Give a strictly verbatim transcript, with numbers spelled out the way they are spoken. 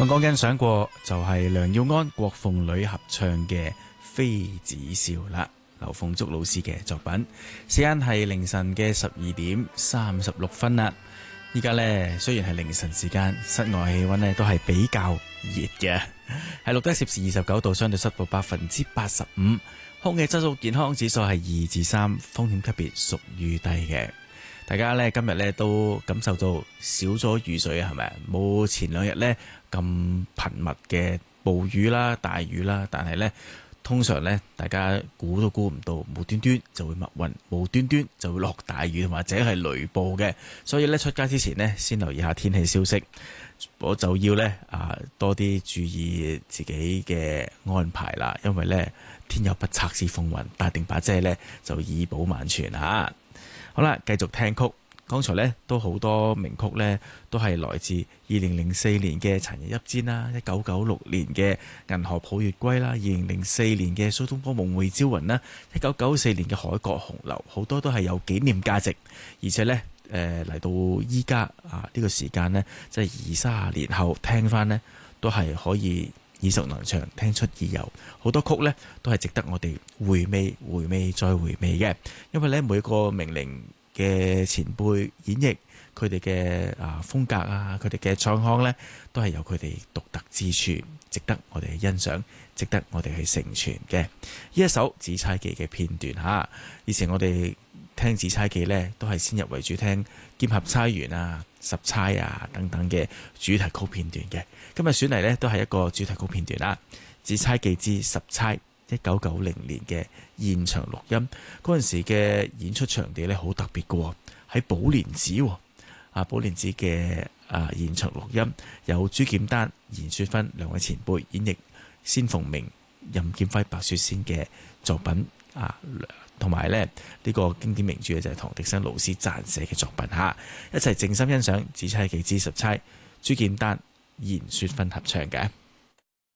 剛剛欣賞過就係梁耀安、郭鳳女合唱嘅《妃子笑》啦，劉鳳竹老師嘅作品。時間係凌晨嘅十二點三十六分啦。依家呢，雖然係凌晨時間，室外氣溫呢都係比較熱嘅，係錄得攝氏二十九度，相對濕度百分之八十五，空氣質素健康指數係二至三，風險級別屬於低嘅。大家咧今日咧都感受到少咗雨水啊，係咪？冇前兩日咧咁頻密嘅暴雨啦、大雨啦，但係咧通常咧大家估都估唔到，無端端就會密雲，無端端就會落大雨或者係雷暴嘅。所以咧出街之前呢，先留意下天氣消息，我就要咧啊多啲注意自己嘅安排啦，因為咧天有不測之風雲，帶定把遮咧就以保萬全嚇。好啦，繼續聽曲。剛才呢都好多名曲呢都係來自二零零四年嘅《殘日泣戰》啦，一九九六年嘅《銀河抱月歸》啦，二零零四年嘅《蘇東坡夢回朝雲》啦，一九九四年嘅《海角紅樓》，好多都係有紀念價值，而且呢，誒嚟到依家啊呢個時間呢，即係二三十年後聽翻呢，都係可以耳熟能詳，聽出意由。好多曲呢都係值得我哋回味、回味再回味嘅，因為呢，每個名伶嘅前輩演繹佢哋嘅啊風格啊，佢哋嘅唱腔呢，都係有佢哋獨特之處，值得我哋去欣賞，值得我哋去承傳嘅。呢一首《紫釵記》嘅片段嚇，以前我哋聽《紫釵記》呢，都係先入為主聽劍俠釵圓啊、十釵啊等等嘅主題曲片段嘅。今日選嚟呢，都係一個主題曲片段啦，《紫釵記之十釵》。一九九零年嘅現場錄音，嗰陣時嘅演出場地咧好特別嘅，喺寶蓮寺啊，寶蓮寺嘅啊現場錄音，有朱劍丹、嚴雪芬兩位前輩演繹仙鳳鳴、任劍輝、白雪仙嘅作品啊，同埋咧呢、這個經典名著就係唐滌生老師撰寫嘅作品嚇，一齊靜心欣賞《紫釵記之十釵》，朱劍丹、嚴雪芬合唱嘅。